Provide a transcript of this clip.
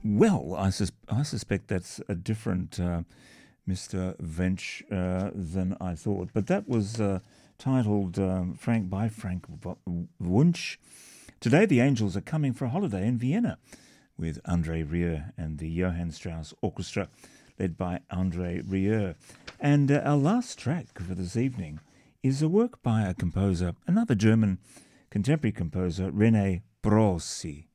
Well, I suspect that's a different Mr. Vench than I thought. But that was titled Frank Wunsch. Today, the Angels are coming for a holiday in Vienna with Andre Rieu and the Johann Strauss Orchestra, led by Andre Rieu. And our last track for this evening is a work by a composer, another German contemporary composer, René Brosi.